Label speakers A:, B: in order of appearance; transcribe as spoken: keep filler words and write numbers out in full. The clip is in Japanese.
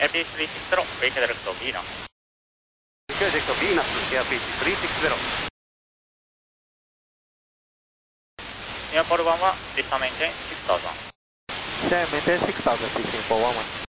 A: エアピースリーシックスゼロ、ウェイクダイレクト ビーナス。
B: ウェイクダイレクト ビーナス、エアピーススリーシックスゼロ。
A: エアポールワンは、ディスターメンテンシックスターザン。
C: Descend maintain six thousand, sixteen four one one.